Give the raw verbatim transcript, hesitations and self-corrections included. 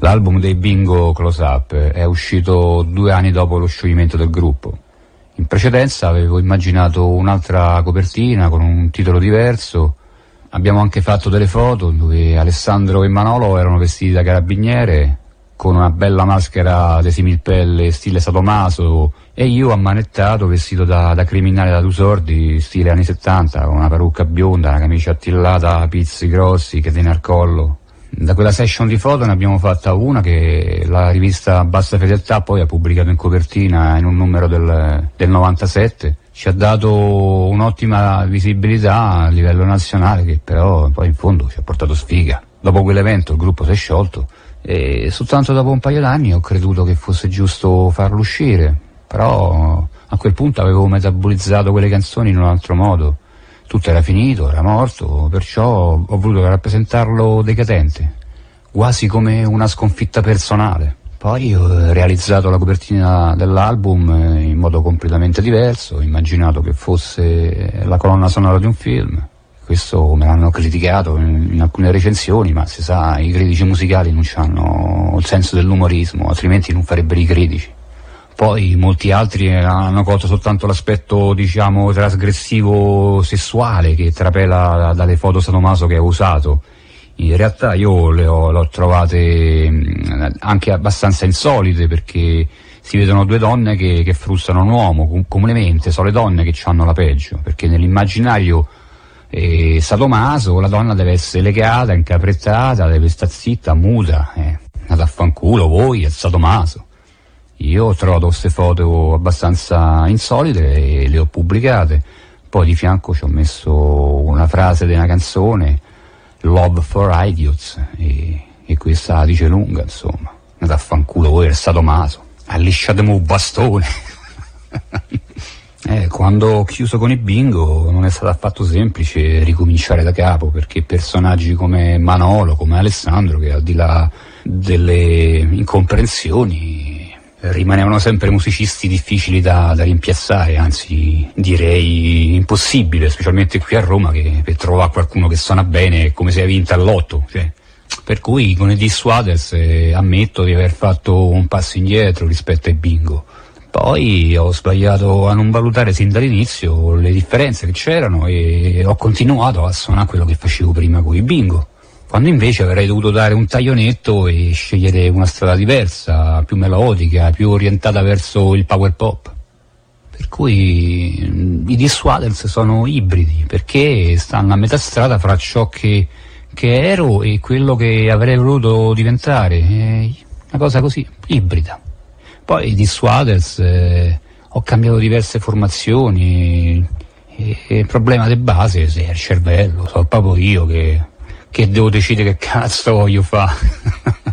L'album dei Bingo Close Up è uscito due anni dopo lo scioglimento del gruppo. In precedenza avevo immaginato un'altra copertina con un titolo diverso. Abbiamo anche fatto delle foto dove Alessandro e Manolo erano vestiti da carabiniere con una bella maschera di similpelle stile Sadomaso e io ammanettato vestito da, da criminale da due sordi stile anni settanta con una parrucca bionda, una camicia attillata, pizzi grossi, catene al collo. Da quella session di foto ne abbiamo fatta una che la rivista Bassa Fedeltà poi ha pubblicato in copertina in un numero del, del novantasette. Ci ha dato un'ottima visibilità a livello nazionale che però poi in fondo ci ha portato sfiga. Dopo quell'evento il gruppo si è sciolto e soltanto dopo un paio d'anni ho creduto che fosse giusto farlo uscire, però a quel punto avevo metabolizzato quelle canzoni in un altro modo. Tutto era finito, era morto, perciò ho voluto rappresentarlo decadente, quasi come una sconfitta personale. Poi ho realizzato la copertina dell'album in modo completamente diverso, ho immaginato che fosse la colonna sonora di un film. Questo me l'hanno criticato in, in alcune recensioni, ma si sa, i critici musicali non hanno il senso dell'umorismo, altrimenti non farebbero i critici. Poi molti altri hanno colto soltanto l'aspetto, diciamo, trasgressivo sessuale che trapela dalle foto sadomaso che ho usato. In realtà io le ho, le ho trovate anche abbastanza insolite, perché si vedono due donne che, che frustrano un uomo. Comunemente sono le donne che hanno la peggio, perché nell'immaginario eh, sadomaso la donna deve essere legata, incaprettata, deve stare zitta, muta, eh. Andate a fanculo voi, è sadomaso. Io ho trovato queste foto abbastanza insolite e le ho pubblicate. Poi di fianco ci ho messo una frase di una canzone, Love for Idiots, e, e questa la dice lunga, insomma. Andate a fanculo voi, è sadomaso, allisciatemi un bastone. eh, quando ho chiuso con i Bingo non è stato affatto semplice ricominciare da capo, perché personaggi come Manolo, come Alessandro, che al di là delle incomprensioni rimanevano sempre musicisti difficili da, da rimpiazzare, anzi direi impossibile, specialmente qui a Roma, che per trovare qualcuno che suona bene è come se hai vinto all'otto, cioè. Per cui con i Dissuaders eh, ammetto di aver fatto un passo indietro rispetto ai Bingo. Poi ho sbagliato a non valutare sin dall'inizio le differenze che c'erano e ho continuato a suonare quello che facevo prima con i Bingo, quando invece avrei dovuto dare un taglionetto e scegliere una strada diversa, più melodica, più orientata verso il power pop. Per cui i Dissuaders sono ibridi, perché stanno a metà strada fra ciò che, che ero e quello che avrei voluto diventare. È una cosa così, ibrida. Poi i Dissuaders, eh, ho cambiato diverse formazioni e, e il problema di base è il cervello, so proprio io che... che devo decidere che cazzo voglio fare.